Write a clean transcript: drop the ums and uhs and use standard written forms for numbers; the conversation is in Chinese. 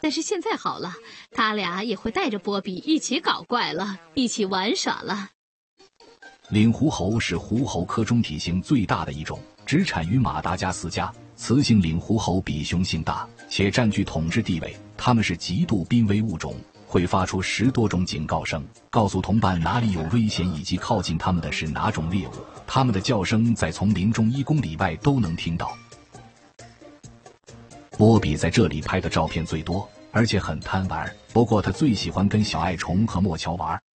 但是现在好了，他俩也会带着波比一起搞怪了，一起玩耍了。 领狐猴是狐猴科中体型最大的一种，只产于马达加斯加。雌性领狐猴比雄性大，且占据统治地位。它们是极度濒危物种，会发出10多种警告声，告诉同伴哪里有危险以及靠近它们的是哪种猎物。它们的叫声在丛林中1公里外都能听到。波比在这里拍的照片最多，而且很贪玩，不过他最喜欢跟小爱虫和莫乔玩。